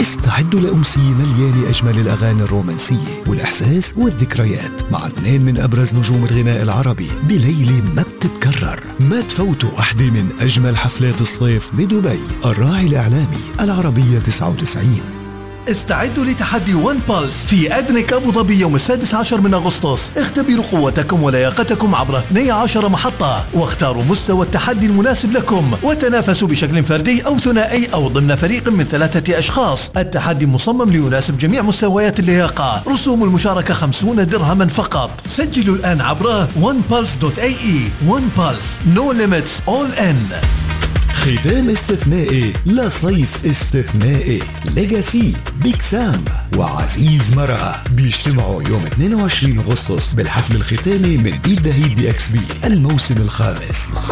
استعدوا لأمسية مليانة أجمل الأغاني الرومانسية والإحساس والذكريات مع اثنين من أبرز نجوم الغناء العربي بليلة ما بتتكرر. ما تفوتوا واحدة من أجمل حفلات الصيف بدبي، الراعي الإعلامي العربية 99. استعدوا لتحدي ون بالس في أدنك أبو ظبي يوم 16 من أغسطس. اختبروا قوتكم ولياقتكم عبر 12 محطة، واختاروا مستوى التحدي المناسب لكم، وتنافسوا بشكل فردي أو ثنائي أو ضمن فريق من 3 أشخاص. التحدي مصمم ليناسب جميع مستويات اللياقة. رسوم المشاركة 50 درهما فقط. سجلوا الآن عبر onepulse.ae. One Pulse, no limits, all in. ختام استثنائي لصيف استثنائي. ليجاسي، بيك سام وعزيز مرقة بيجتمعوا يوم 22 أغسطس بالحفل الختامي من بيت دهيد DXB الموسم الخامس.